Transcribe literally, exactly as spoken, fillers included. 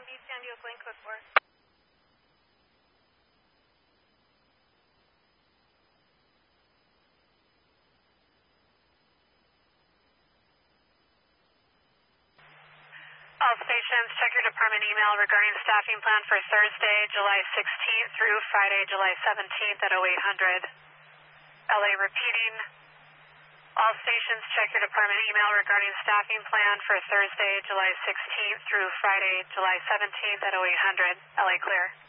East San Diego Lane Code four. All stations, check your department email regarding staffing plan for Thursday, July sixteenth through Friday, July seventeenth at oh eight hundred. L A repeating. All stations, check your department email regarding staffing plan for Thursday, July sixteenth through Friday, July seventeenth at oh eight hundred. L A clear.